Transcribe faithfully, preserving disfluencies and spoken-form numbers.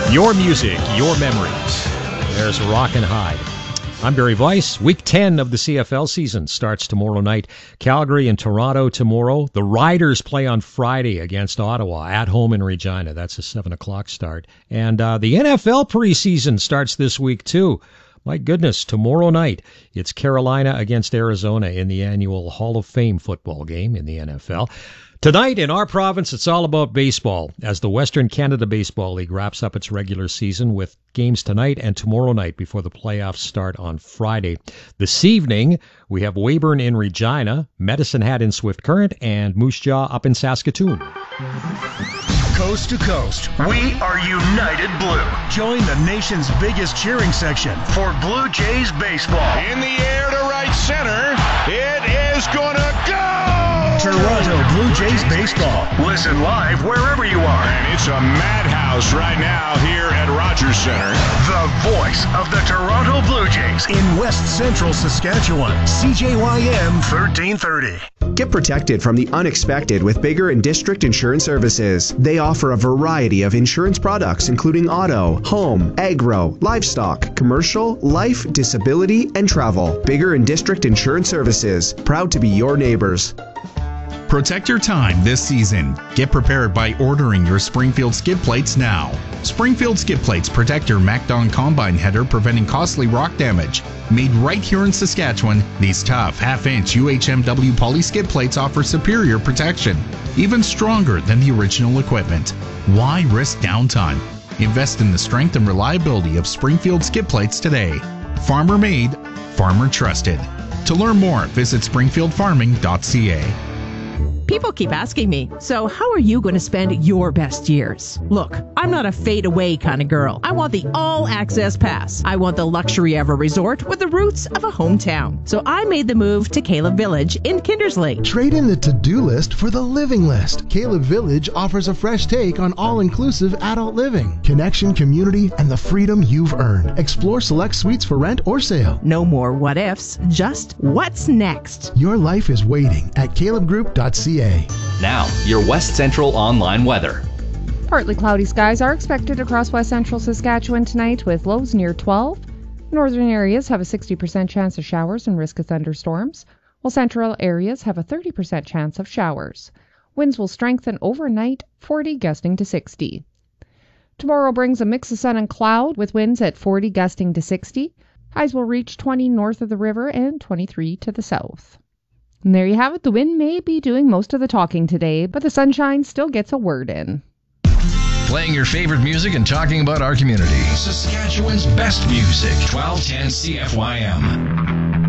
Your music, your memories. There's Rockin' Hide. I'm Barry Weiss. Week ten of the C F L season starts tomorrow night. Calgary and Toronto tomorrow. The Riders play on Friday against Ottawa at home in Regina. That's a seven o'clock start. And uh, the N F L preseason starts this week, too. My goodness, tomorrow night, it's Carolina against Arizona in the annual Hall of Fame football game in the N F L. Tonight in our province, it's all about baseball as the Western Canada Baseball League wraps up its regular season with games tonight and tomorrow night before the playoffs start on Friday. This evening, we have Weyburn in Regina, Medicine Hat in Swift Current, and Moose Jaw up in Saskatoon. Coast to coast, we are United Blue. Join the nation's biggest cheering section for Blue Jays baseball. In the air to right center, it is gonna go! Toronto Blue Jays baseball. Listen live wherever you are. And it's a madhouse right now here at Rogers Center. The voice of the Toronto Blue Jays in West Central Saskatchewan. C J Y M thirteen thirty. Get protected from the unexpected with Bigger and District Insurance Services. They offer a variety of insurance products including auto, home, agro, livestock, commercial, life, disability, and travel. Bigger and District Insurance Services. Proud to be your neighbors. Protect your time this season. Get prepared by ordering your Springfield skid plates now. Springfield skid plates protect your MacDon combine header, preventing costly rock damage. Made right here in Saskatchewan, these tough half-inch U H M W poly skid plates offer superior protection, even stronger than the original equipment. Why risk downtime? Invest in the strength and reliability of Springfield skid plates today. Farmer made, farmer trusted. To learn more, visit springfield farming dot c a. People keep asking me, so how are you going to spend your best years? Look, I'm not a fade-away kind of girl. I want the all-access pass. I want the luxury of a resort with the roots of a hometown. So I made the move to Caleb Village in Kindersley. Trade in the to-do list for the living list. Caleb Village offers a fresh take on all-inclusive adult living, connection, community, and the freedom you've earned. Explore select suites for rent or sale. No more what-ifs, just what's next. Your life is waiting at caleb group dot c a. Now, your West Central online weather. Partly cloudy skies are expected across West Central Saskatchewan tonight with lows near twelve. Northern areas have a sixty percent chance of showers and risk of thunderstorms, while central areas have a thirty percent chance of showers. Winds will strengthen overnight, forty gusting to sixty. Tomorrow brings a mix of sun and cloud with winds at forty gusting to sixty. Highs will reach twenty north of the river and twenty-three to the south. And there you have it. The wind may be doing most of the talking today, but the sunshine still gets a word in. Playing your favorite music and talking about our community. Saskatchewan's best music. twelve ten C F Y M.